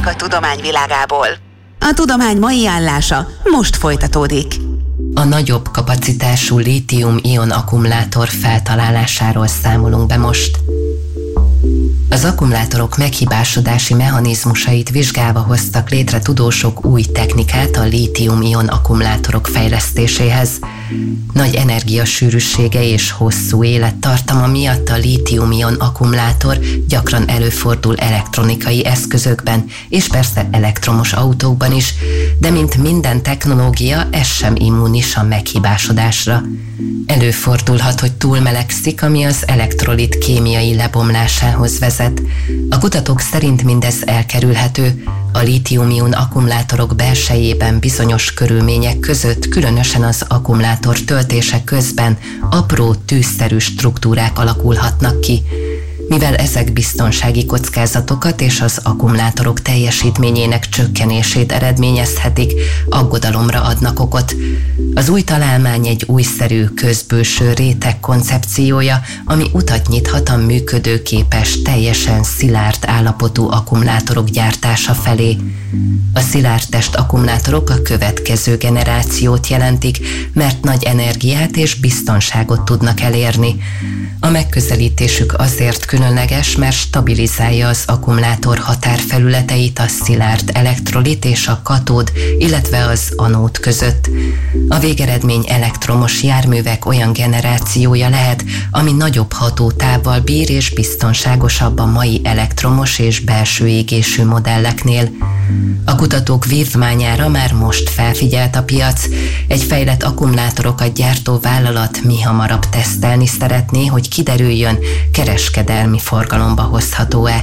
a tudomány világából. A tudomány mai állása most folytatódik. A nagyobb kapacitású lítium-ion akkumulátor feltalálásáról számolunk be most. Az akkumulátorok meghibásodási mechanizmusait vizsgálva hoztak létre tudósok új technikát a lítium-ion akkumulátorok fejlesztéséhez. Nagy energiasűrűsége és hosszú élettartama miatt a lítium-ion akkumulátor gyakran előfordul elektronikai eszközökben, és persze elektromos autókban is, de mint minden technológia, ez sem immunis a meghibásodásra. Előfordulhat, hogy túlmelegszik, ami az elektrolit kémiai lebomlásához vezet. A kutatók szerint mindez elkerülhető. A lítium-ion akkumulátorok belsejében bizonyos körülmények között, különösen az akkumulátor töltése közben apró tűzszerű struktúrák alakulhatnak ki. Mivel ezek biztonsági kockázatokat és az akkumulátorok teljesítményének csökkenését eredményezhetik, aggodalomra adnak okot. Az új találmány egy újszerű közbülső réteg koncepciója, ami utat nyithat a működőképes, teljesen szilárd állapotú akkumulátorok gyártása felé. A szilárdtest akkumulátorok a következő generációt jelentik, mert nagy energiát és biztonságot tudnak elérni. A megközelítésük azért különleges, mert stabilizálja az akkumulátor határfelületeit a szilárd elektrolit és a katód, illetve az anód között. A végeredmény elektromos járművek olyan generációja lehet, ami nagyobb hatótávval bír és biztonságosabb a mai elektromos és belső égésű modelleknél. A kutatók vívmányára már most felfigyelt a piac. Egy fejlett akkumulátorokat gyártó vállalat mihamarabb tesztelni szeretné, hogy kiderüljön, kereskedelmi forgalomba hozható-e.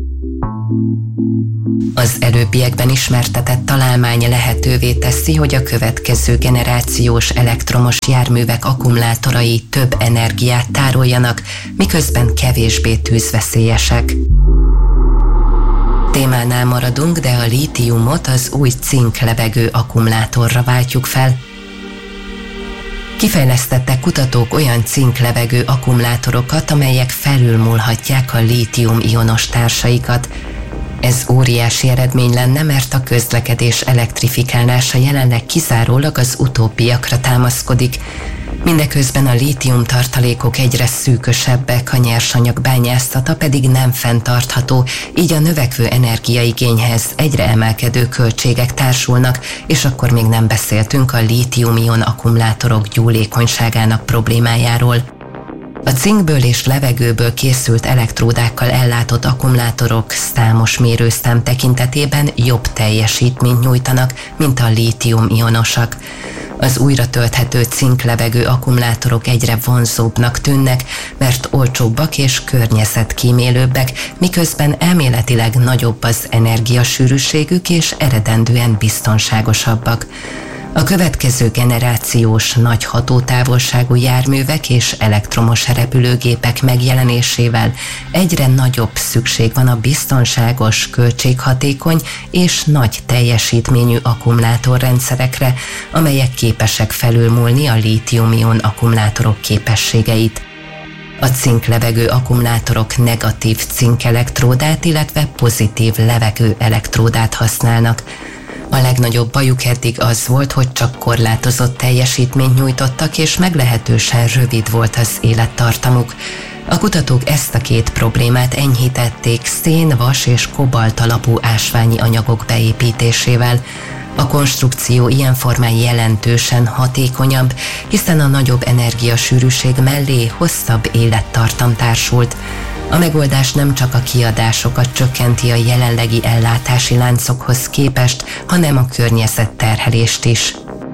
Az előbbiekben ismertetett találmány lehetővé teszi, hogy a következő generációs elektromos járművek akkumulátorai több energiát tároljanak, miközben kevésbé tűzveszélyesek. Témánál maradunk, de a lítiumot az új cink-levegő akkumulátorra váltjuk fel. Kifejlesztettek kutatók olyan cink-levegő akkumulátorokat, amelyek felülmúlhatják a lítium-ionos társaikat. Ez óriási eredmény lenne, mert a közlekedés elektrifikálása jelenleg kizárólag az utóbbiakra támaszkodik. Mindeközben a lítium tartalékok egyre szűkösebbek, a nyersanyag bányászata pedig nem fenntartható, így a növekvő energiaigényhez egyre emelkedő költségek társulnak, és akkor még nem beszéltünk a lítium-ion akkumulátorok gyúlékonyságának problémájáról. A cinkből és levegőből készült elektródákkal ellátott akkumulátorok számos mérőszám tekintetében jobb teljesítményt nyújtanak, mint a lítium-ionosak. Az újra tölthető cink-levegő akkumulátorok egyre vonzóbbnak tűnnek, mert olcsóbbak és környezetkímélőbbek, miközben elméletileg nagyobb az energiasűrűségük és eredendően biztonságosabbak. A következő generációs nagy hatótávolságú járművek és elektromos repülőgépek megjelenésével egyre nagyobb szükség van a biztonságos, költséghatékony és nagy teljesítményű akkumulátorrendszerekre, amelyek képesek felülmúlni a lítium-ion akkumulátorok képességeit. A cink-levegő akkumulátorok negatív cink-elektródát, illetve pozitív levegő elektródát használnak. A legnagyobb bajuk eddig az volt, hogy csak korlátozott teljesítményt nyújtottak, és meglehetősen rövid volt az élettartamuk. A kutatók ezt a két problémát enyhítették szén, vas és kobalt alapú ásványi anyagok beépítésével. A konstrukció ilyen formán jelentősen hatékonyabb, hiszen a nagyobb energiasűrűség mellé hosszabb élettartam társult. A megoldás nem csak a kiadásokat csökkenti a jelenlegi ellátási láncokhoz képest, hanem a környezetterhelést is.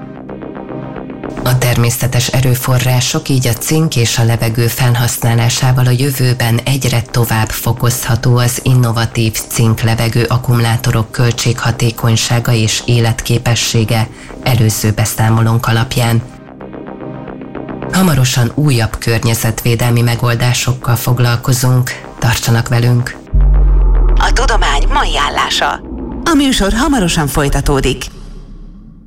A természetes erőforrások, így a cink és a levegő felhasználásával a jövőben egyre tovább fokozható az innovatív cink-levegő akkumulátorok költséghatékonysága és életképessége előző beszámolónk alapján. Hamarosan újabb környezetvédelmi megoldásokkal foglalkozunk. Tartsanak velünk! A tudomány mai állása. A műsor hamarosan folytatódik.